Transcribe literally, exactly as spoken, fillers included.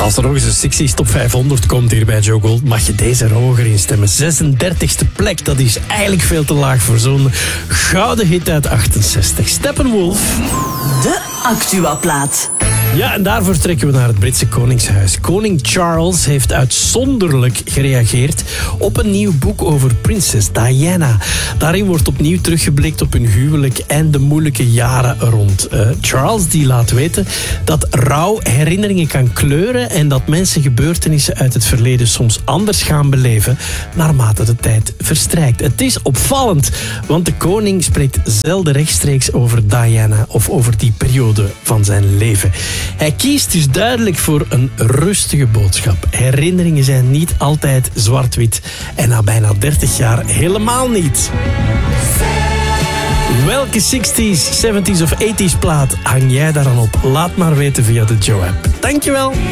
Als er nog eens een sixties top vijfhonderd komt hier bij Joe Gold, mag je deze er hoger instemmen. zesendertigste plek, dat is eigenlijk veel te laag voor zo'n gouden hit uit achtenzestig. Steppenwolf. De Actua-plaat. Ja, en daarvoor trekken we naar het Britse Koningshuis. Koning Charles heeft uitzonderlijk gereageerd op een nieuw boek over prinses Diana. Daarin wordt opnieuw teruggeblikt op hun huwelijk en de moeilijke jaren rond. Uh, Charles die laat weten dat rouw herinneringen kan kleuren en dat mensen gebeurtenissen uit het verleden soms anders gaan beleven naarmate de tijd verstrijkt. Het is opvallend, want de koning spreekt zelden rechtstreeks over Diana of over die periode van zijn leven. Hij kiest dus duidelijk voor een rustige boodschap. Herinneringen zijn niet altijd zwart-wit en na bijna dertig jaar helemaal niet. Welke zestig's, zeventig's of tachtig's plaat hang jij daar aan op? Laat maar weten via de Joe-app. Dankjewel.